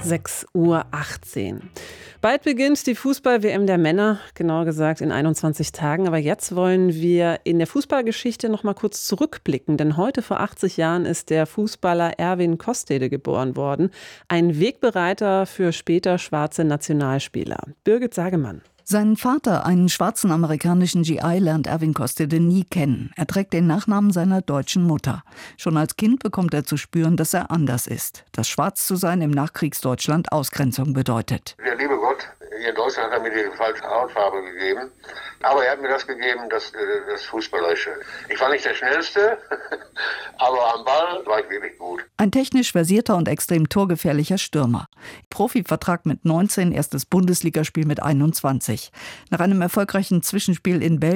6:18 Uhr. Bald beginnt die Fußball-WM der Männer, genauer gesagt in 21 Tagen. Aber jetzt wollen wir in der Fußballgeschichte noch mal kurz zurückblicken. Denn heute vor 80 Jahren ist der Fußballer Erwin Kostede geboren worden. Ein Wegbereiter für später schwarze Nationalspieler. Birgit Sagemann. Seinen Vater, einen schwarzen amerikanischen GI, lernt Erwin Kostede nie kennen. Er trägt den Nachnamen seiner deutschen Mutter. Schon als Kind bekommt er zu spüren, dass er anders ist. Dass schwarz zu sein im Nachkriegsdeutschland Ausgrenzung bedeutet. Der liebe Gott, hier in Deutschland hat er mir die falsche Hautfarbe gegeben. Aber er hat mir das gegeben, das Fußballerische. Ich war nicht der Schnellste, aber am Ball war ich wirklich gut. Ein technisch versierter und extrem torgefährlicher Stürmer. Profivertrag mit 19, erstes Bundesligaspiel mit 21. Nach einem erfolgreichen Zwischenspiel in Belgien